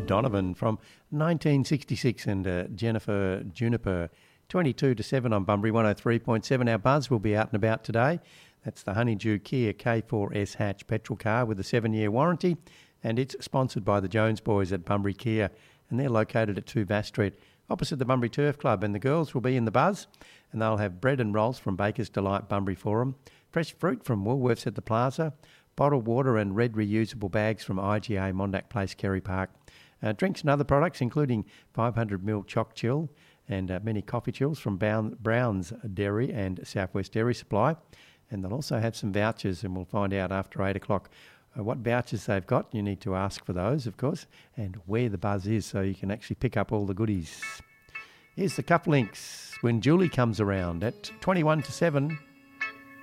Donovan from 1966 and Jennifer Juniper. 22 to 7 on Bunbury 103.7. Our buzz will be out and about today. That's the Honeydew Kia K4S hatch petrol car with a 7-year warranty, and it's sponsored by the Jones boys at Bunbury Kia, and they're located at 2 Vass Street, opposite the Bunbury Turf Club, and the girls will be in the buzz, and they'll have bread and rolls from Baker's Delight Bunbury Forum, fresh fruit from Woolworths at the Plaza, bottled water and red reusable bags from IGA Mondack Place, Kerry Park, drinks and other products including 500ml Choc Chill, and many coffee chills from Brown's Dairy and Southwest Dairy Supply. And they'll also have some vouchers, and we'll find out after 8 o'clock what vouchers they've got. You need to ask for those, of course, and where the buzz is so you can actually pick up all the goodies. Here's the Cuff Links when Julie comes around at 21 to 7.